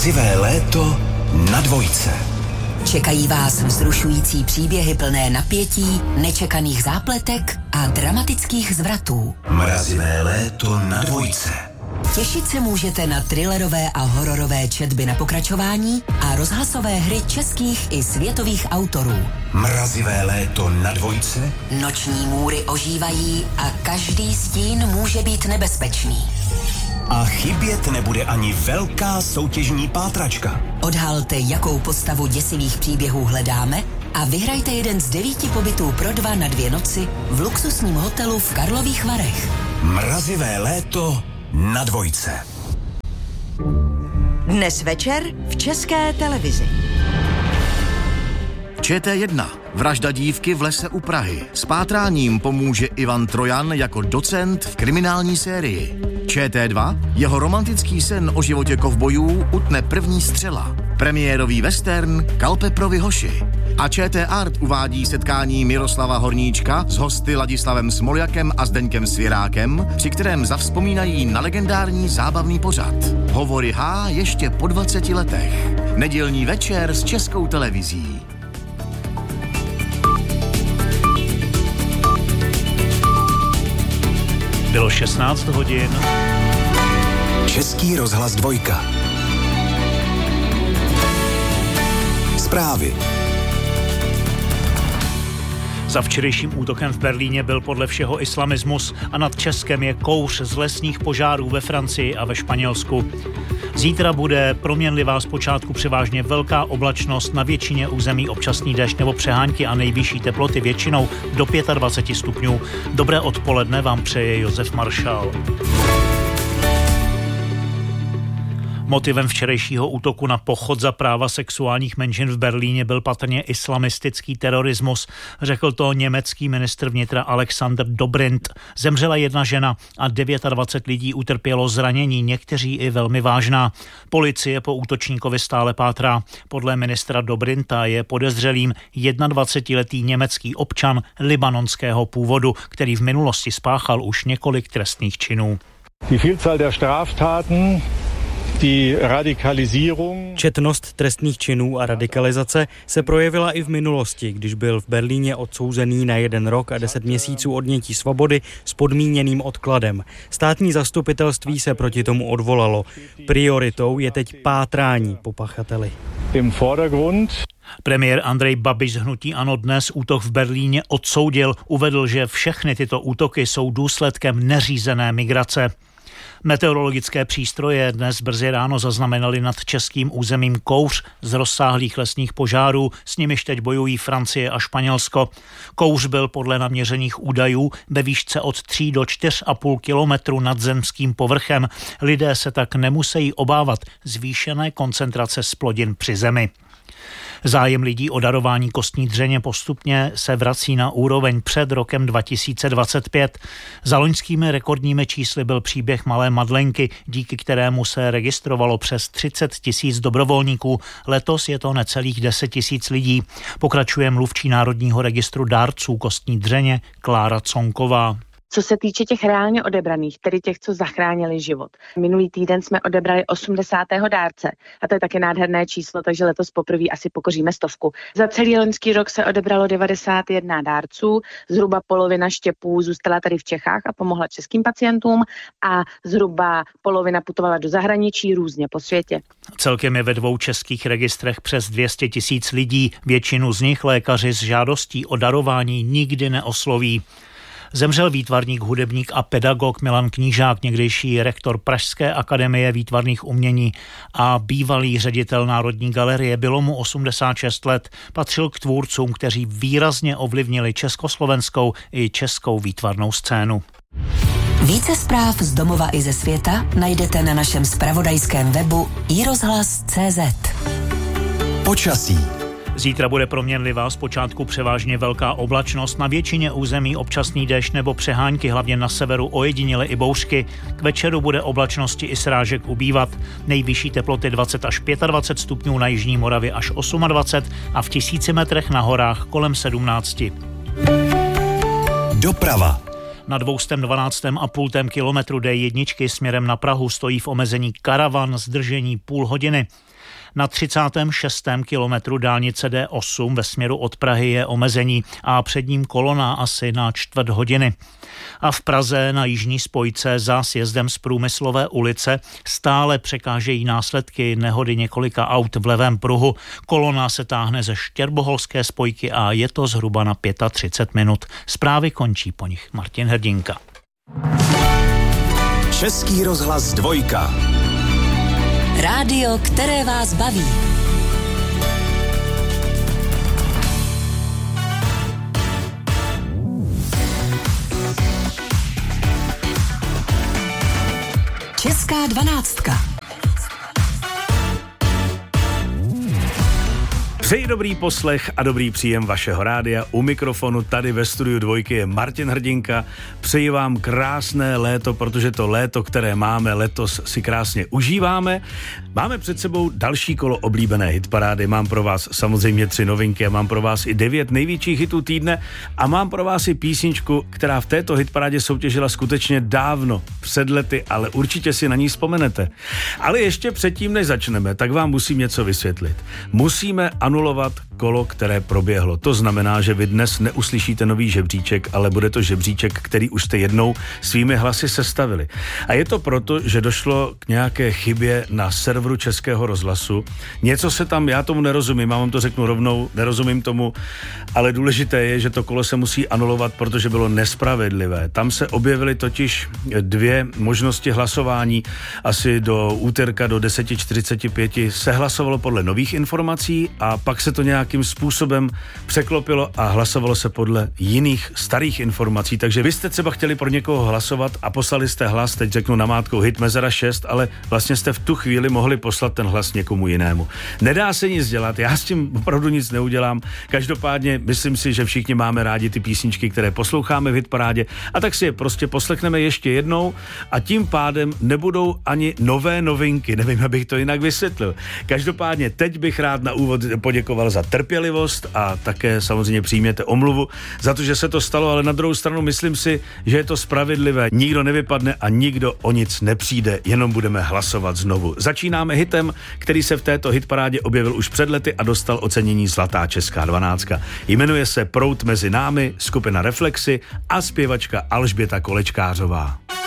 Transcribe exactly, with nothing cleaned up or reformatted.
Mrazivé léto na dvojce. Čekají vás vzrušující příběhy plné napětí, nečekaných zápletek a dramatických zvratů. Mrazivé léto na dvojce. Těšit se můžete na thrillerové a hororové četby na pokračování a rozhlasové hry českých i světových autorů. Mrazivé léto na dvojce. Noční můry ožívají a každý stín může být nebezpečný. A chybět nebude ani velká soutěžní pátračka. Odhalte, jakou postavu děsivých příběhů hledáme a vyhrajte jeden z devíti pobytů pro dva na dvě noci v luxusním hotelu v Karlových Varech. Mrazivé léto na dvojce. Dnes večer v České televizi. Č T jedna. Vražda dívky v lese u Prahy. S pátráním pomůže Ivan Trojan jako docent v kriminální sérii. Č T dva. Jeho romantický sen o životě kovbojů utne první střela. Premiérový western Kalpeprovi hoši. A Č T Art uvádí setkání Miroslava Horníčka s hosty Ladislavem Smoljakem a Zdeňkem Svěrákem, při kterém zavzpomínají na legendární zábavný pořad. Hovory H ještě po dvaceti letech. Nedělní večer s Českou televizí. Bylo šestnáct hodin. Český rozhlas dvojka. Zprávy. Za včerejším útokem v Berlíně byl podle všeho islamismus a nad Českem je kouř z lesních požárů ve Francii a ve Španělsku. Zítra bude proměnlivá zpočátku převážně velká oblačnost, na většině území občasný déšť nebo přehánky a nejvyšší teploty většinou do dvacet pět stupňů. Dobré odpoledne vám přeje Josef Maršál. Motivem včerejšího útoku na pochod za práva sexuálních menšin v Berlíně byl patrně islamistický terorismus, řekl to německý ministr vnitra Alexander Dobrindt. Zemřela jedna žena a dvacet devět lidí utrpělo zranění, někteří i velmi vážná. Policie po útočníkovi stále pátrá. Podle ministra Dobrindta je podezřelým dvacetijednoletý německý občan libanonského původu, který v minulosti spáchal už několik trestných činů. Die Vielzahl der Straftaten, Četnost trestných činů a radikalizace se projevila i v minulosti, když byl v Berlíně odsouzený na jeden rok a deset měsíců odnětí svobody s podmíněným odkladem. Státní zastupitelství se proti tomu odvolalo. Prioritou je teď pátrání po pachateli. Premiér Andrej Babiš z hnutí ANO dnes útok v Berlíně odsoudil. Uvedl, že všechny tyto útoky jsou důsledkem neřízené migrace. Meteorologické přístroje dnes brzy ráno zaznamenaly nad českým územím kouř z rozsáhlých lesních požárů, s nimiž teď bojují Francie a Španělsko. Kouř byl podle naměřených údajů ve výšce od tří do čtyř a půl kilometru nad zemským povrchem. Lidé se tak nemusí obávat zvýšené koncentrace splodin při zemi. Zájem lidí o darování kostní dřeně postupně se vrací na úroveň před rokem dva tisíce dvacet pět. Za loňskými rekordními čísly byl příběh malé Madlenky, díky kterému se registrovalo přes třicet tisíc dobrovolníků. Letos je to necelých deset tisíc lidí. Pokračuje mluvčí Národního registru dárců kostní dřeně Klára Conková. Co se týče těch reálně odebraných, tedy těch, co zachránili život. Minulý týden jsme odebrali osmdesátého dárce a to je taky nádherné číslo, takže letos poprvé asi pokoříme stovku. Za celý loňský rok se odebralo devadesát jedna dárců, zhruba polovina štěpů zůstala tady v Čechách a pomohla českým pacientům a zhruba polovina putovala do zahraničí různě po světě. Celkem je ve dvou českých registrech přes dvě stě tisíc lidí, většinu z nich lékaři s žádostí o darování nikdy neosloví. Zemřel výtvarník, hudebník a pedagog Milan Knížák, někdejší rektor Pražské akademie výtvarných umění a bývalý ředitel Národní galerie. Bylo mu osmdesát šest let, patřil k tvůrcům, kteří výrazně ovlivnili československou i českou výtvarnou scénu. Více zpráv z domova i ze světa najdete na našem zpravodajském webu i rozhlas tečka cé zet. Počasí. Zítra bude proměnlivá, zpočátku převážně velká oblačnost, na většině území občasný déšť nebo přehánky, hlavně na severu ojediněle i bouřky. K večeru bude oblačnosti i srážek ubývat. Nejvyšší teploty dvacet až dvacet pět stupňů, na jižní Moravě až dvacet osm a v tisíci metrech na horách kolem sedmnáct. Doprava. Na dvě stě dvanáct celá pět kilometru D jedna směrem na Prahu stojí v omezení karavan, zdržení půl hodiny. Na třicátém šestém kilometru dálnice D osm ve směru od Prahy je omezení a před ním kolona asi na čtvrt hodiny. A v Praze na jižní spojce za sjezdem z Průmyslové ulice stále překážejí následky nehody několika aut v levém pruhu. Kolona se táhne ze Štěrboholské spojky a je to zhruba na třicet pět minut. Zprávy končí po nich Martin Hrdinka. Český rozhlas dvojka. Rádio, které vás baví. Česká dvanáctka. Přeji dobrý poslech a dobrý příjem vašeho rádia. U mikrofonu tady ve studiu dvojky je Martin Hrdinka. Přeji vám krásné léto, protože to léto, které máme letos, si krásně užíváme. Máme před sebou další kolo oblíbené hitparády. Mám pro vás samozřejmě tři novinky a mám pro vás i devět největších hitů týdne a mám pro vás i písničku, která v této hitparádě soutěžila skutečně dávno, před lety, ale určitě si na ní vzpomenete. Ale ještě předtím, než začneme, tak vám musím něco vysvětlit. Musíme anulovat kolo, které proběhlo. To znamená, že vy dnes neuslyšíte nový žebříček, ale bude to žebříček, který už jste jednou svými hlasy sestavili. A je to proto, že došlo k nějaké chybě na serveru Českého rozhlasu. Něco se tam, já tomu nerozumím, já vám to řeknu rovnou, nerozumím tomu, ale důležité je, že to kolo se musí anulovat, protože bylo nespravedlivé. Tam se objevily totiž dvě možnosti hlasování. Asi do úterka do deset čtyřicet pět se hlasovalo podle nových informací a pak se to nějakým způsobem překlopilo a hlasovalo se podle jiných starých informací. Takže vy jste třeba chtěli pro někoho hlasovat a poslali jste hlas, teď řeknu namátkou hit Mezera šest, ale vlastně jste v tu chvíli mohli poslat ten hlas někomu jinému. Nedá se nic dělat, já s tím opravdu nic neudělám. Každopádně myslím si, že všichni máme rádi ty písničky, které posloucháme v hitparádě, a tak si je prostě poslechneme ještě jednou a tím pádem nebudou ani nové novinky, nevím, abych to jinak vysvětlil. Každopádně teď bych rád na úvod poděkoval za trpělivost a také samozřejmě přijměte omluvu za to, že se to stalo, ale na druhou stranu myslím si, že je to spravedlivé. Nikdo nevypadne a nikdo o nic nepřijde, jenom budeme hlasovat znovu. Začínáme hitem, který se v této hitparádě objevil už před lety a dostal ocenění Zlatá česká dvanáctka. Jmenuje se Proud mezi námi, skupina Reflexy a zpěvačka Alžběta Kolečkářová.